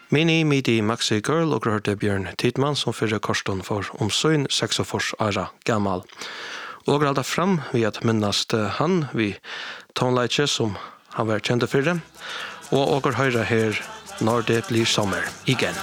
Mini, Midi, Maxi Girl og hørte Bjørn Tidman som fyrir korston for søyn 46 åra gammal. Og halda fram vi at minnast han vi tonleitje som han var kjent fyrir. Og høyra her når det blir sommer igen.